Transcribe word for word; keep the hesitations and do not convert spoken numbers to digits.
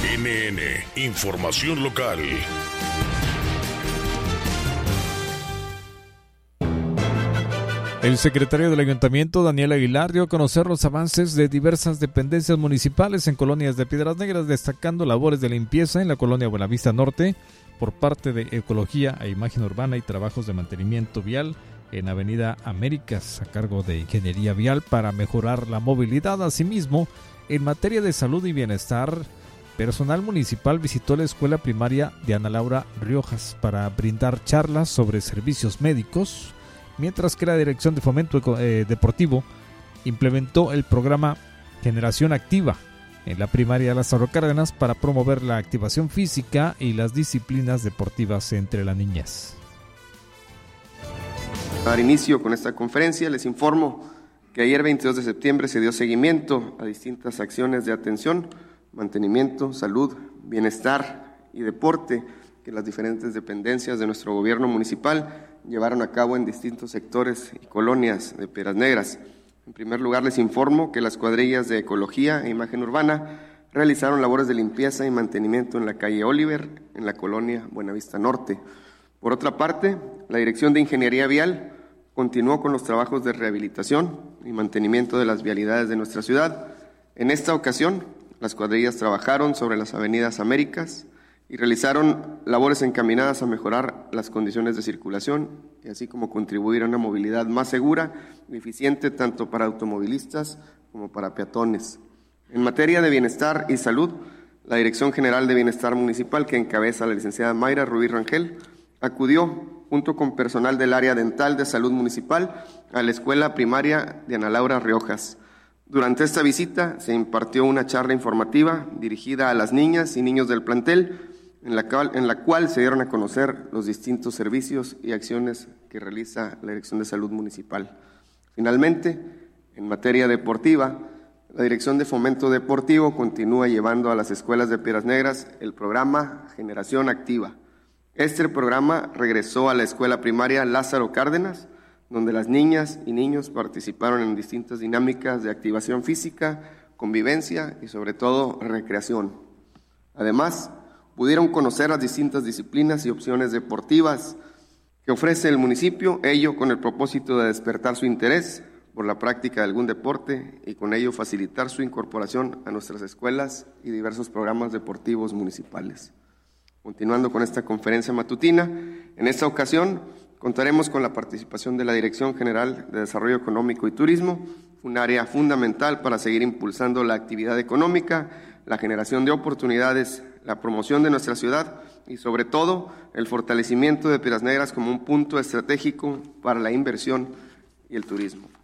N N, información local. El secretario del Ayuntamiento, Daniel Aguilar, dio a conocer los avances de diversas dependencias municipales en colonias de Piedras Negras, destacando labores de limpieza en la colonia Buenavista Norte por parte de Ecología e Imagen Urbana y trabajos de mantenimiento vial en Avenida Américas a cargo de Ingeniería Vial para mejorar la movilidad. Asimismo, en materia de salud y bienestar, personal municipal visitó la escuela primaria de Ana Laura Riojas para brindar charlas sobre servicios médicos, mientras que la Dirección de Fomento eh, Deportivo implementó el programa Generación Activa en la primaria Lázaro Cárdenas para promover la activación física y las disciplinas deportivas entre la niñez. Para dar inicio con esta conferencia, les informo que ayer veintidós de septiembre se dio seguimiento a distintas acciones de atención, mantenimiento, salud, bienestar y deporte que las diferentes dependencias de nuestro gobierno municipal llevaron a cabo en distintos sectores y colonias de Piedras Negras. En primer lugar, les informo que las cuadrillas de Ecología e Imagen Urbana realizaron labores de limpieza y mantenimiento en la calle Oliver, en la colonia Buenavista Norte. Por otra parte, la Dirección de Ingeniería Vial continuó con los trabajos de rehabilitación y mantenimiento de las vialidades de nuestra ciudad. En esta ocasión, las cuadrillas trabajaron sobre las avenidas Américas y realizaron labores encaminadas a mejorar las condiciones de circulación y así como contribuir a una movilidad más segura y eficiente tanto para automovilistas como para peatones. En materia de bienestar y salud, la Dirección General de Bienestar Municipal, que encabeza la licenciada Mayra Rubí Rangel, acudió junto con personal del área dental de salud municipal a la escuela primaria de Ana Laura Riojas. Durante esta visita se impartió una charla informativa dirigida a las niñas y niños del plantel, en la cual, en la cual se dieron a conocer los distintos servicios y acciones que realiza la Dirección de Salud Municipal. Finalmente, en materia deportiva, la Dirección de Fomento Deportivo continúa llevando a las escuelas de Piedras Negras el programa Generación Activa. Este programa regresó a la escuela primaria Lázaro Cárdenas, donde las niñas y niños participaron en distintas dinámicas de activación física, convivencia y sobre todo recreación. Además, pudieron conocer las distintas disciplinas y opciones deportivas que ofrece el municipio, ello con el propósito de despertar su interés por la práctica de algún deporte y con ello facilitar su incorporación a nuestras escuelas y diversos programas deportivos municipales. Continuando con esta conferencia matutina, en esta ocasión contaremos con la participación de la Dirección General de Desarrollo Económico y Turismo, un área fundamental para seguir impulsando la actividad económica, la generación de oportunidades, la promoción de nuestra ciudad y sobre todo el fortalecimiento de Piedras Negras como un punto estratégico para la inversión y el turismo.